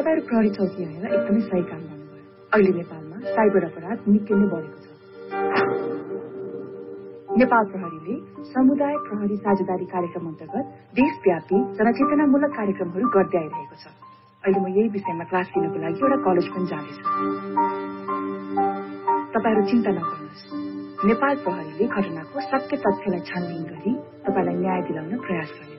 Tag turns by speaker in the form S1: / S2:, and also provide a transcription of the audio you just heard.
S1: तपाईहरु प्रहरी चौकी आएर एकदमै सही काम गर्नुभयो। अहिले नेपालमा साइबर अपराध निकै नै बढेको छ। नेपाल प्रहरीले समुदाय प्रहरी साझेदारी कार्यक्रम अन्तर्गत देशव्यापी जनचेतनामूलक कार्यक्रमहरू गर्दै आइरहेको छ। अहिले म यही विषयमा क्लास लिनको लागि एउटा कलेज पनि जाँदैछु। तपाईहरु चिन्ता नगर्नुहोस्। नेपाल प्रहरीले घटनाको सत्य तथ्यलाई छानबिन गरी तपाईलाई न्याय दिलाउन प्रयास गर्नेछ।